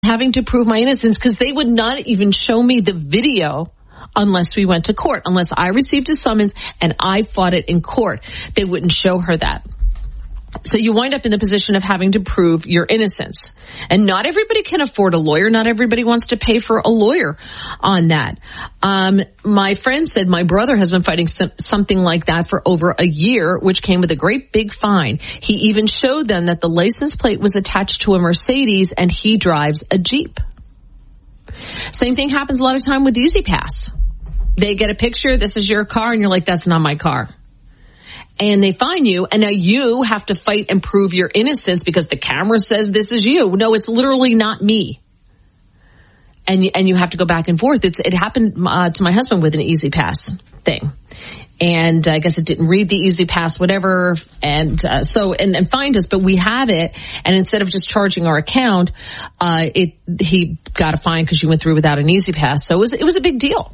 having to prove my innocence because they would not even show me the video unless we went to court, unless I received a summons and I fought it in court. They wouldn't show her that. So you wind up in the position of having to prove your innocence. And not everybody can afford a lawyer. Not everybody wants to pay for a lawyer on that. My friend said my brother has been fighting something like that for over a year, which came with a great big fine. He even showed them that the license plate was attached to a Mercedes and he drives a Jeep. Same thing happens a lot of time with E-ZPass. They get a picture, this is your car, and you're like, that's not my car. And they fine you, and now you have to fight and prove your innocence because the camera says this is you. No, it's literally not me. And you have to go back and forth. It happened to my husband with an E-ZPass thing. And I guess it didn't read the E-ZPass, whatever, and fined us, but we have it. And instead of just charging our account, he got a fine because you went through without an E-ZPass. So it was a big deal.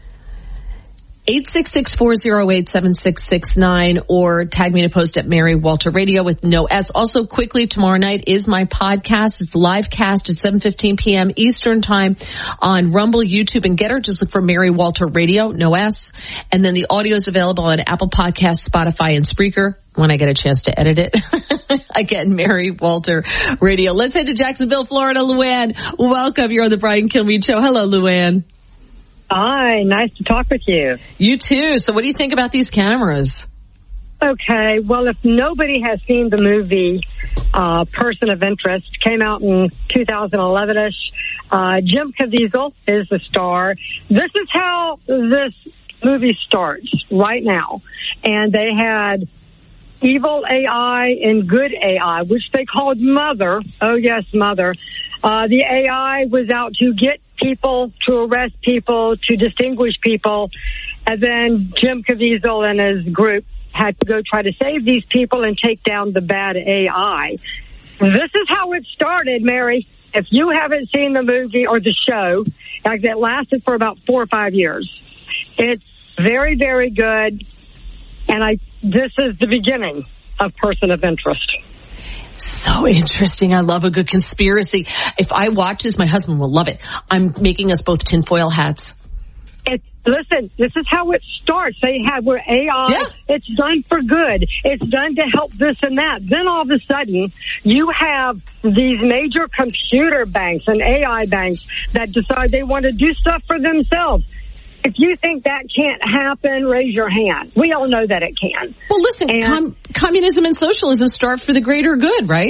866-408-7669 or tag me in a post at Mary Walter Radio with no S. Also, quickly, tomorrow night is my podcast. It's live cast at 7:15 p.m. Eastern Time on Rumble, YouTube, and Getter. Just look for Mary Walter Radio, no S. And then the audio is available on Apple Podcasts, Spotify, and Spreaker when I get a chance to edit it. Again, Mary Walter Radio. Let's head to Jacksonville, Florida. Luann, welcome. You're on the Brian Kilmeade Show. Hello, Luann. Hi, nice to talk with you. You too. So what do you think about these cameras? Okay, well, if nobody has seen the movie Person of Interest, came out in 2011-ish, Jim Caviezel is the star. This is how this movie starts right now. And they had evil AI and good AI, which they called Mother. Oh, yes, Mother. The AI was out to get people, to arrest people, to distinguish people. And then Jim Caviezel and his group had to go try to save these people and take down the bad AI. This is how it started, Mary. If you haven't seen the movie or the show, like it lasted for about 4 or 5 years. It's very, very good. And this is the beginning of Person of Interest. So interesting. I love a good conspiracy. If I watch this, my husband will love it. I'm making us both tinfoil hats. Listen, this is how it starts. They have where AI, It's done for good. It's done to help this and that. Then all of a sudden, you have these major computer banks and AI banks that decide they want to do stuff for themselves. If you think that can't happen, raise your hand. We all know that it can. Well, listen, communism and socialism start for the greater good, right?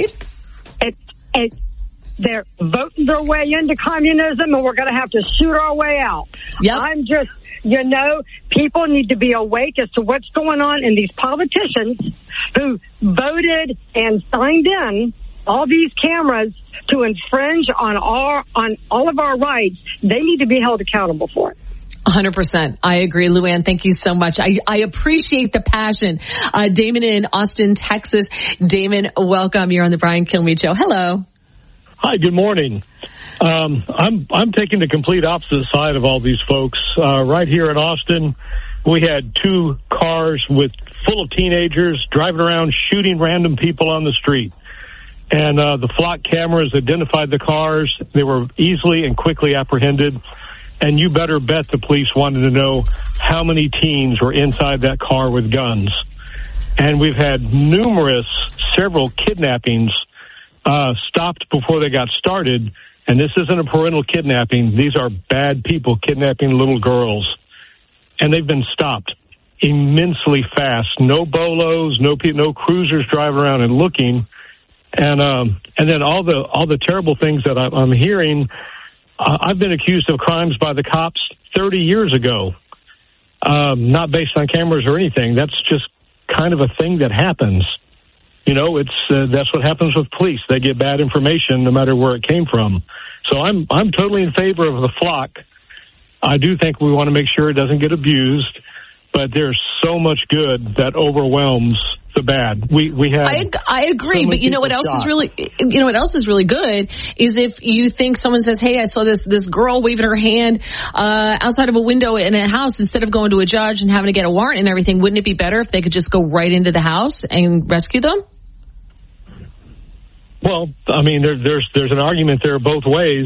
They're voting their way into communism, and we're going to have to shoot our way out. Yep. I'm just, people need to be awake as to what's going on, and these politicians who voted and signed in all these cameras to infringe on all of our rights, they need to be held accountable for it. 100%. I agree, Luann. Thank you so much. I appreciate the passion. Damon in Austin, Texas. Damon, welcome. You're on the Brian Kilmeade Show. Hello. Hi, good morning. I'm taking the complete opposite side of all these folks. Right here in Austin, we had 2 cars full of teenagers driving around shooting random people on the street. And the flock cameras identified the cars. They were easily and quickly apprehended. And you better bet the police wanted to know how many teens were inside that car with guns. And we've had several kidnappings stopped before they got started. And this isn't a parental kidnapping. These are bad people kidnapping little girls. And they've been stopped immensely fast. No bolos, no cruisers driving around and looking. And then all the terrible things that I'm hearing. I've been accused of crimes by the cops 30 years ago, not based on cameras or anything. That's just kind of a thing that happens. That's what happens with police. They get bad information no matter where it came from. So I'm totally in favor of the flock. I do think we want to make sure it doesn't get abused, but there's so much good that overwhelms the bad. We have. I agree, but you know what else is really good is if you think someone says, "Hey, I saw this girl waving her hand outside of a window in a house," instead of going to a judge and having to get a warrant and everything, wouldn't it be better if they could just go right into the house and rescue them? Well, I mean, there's an argument there both ways.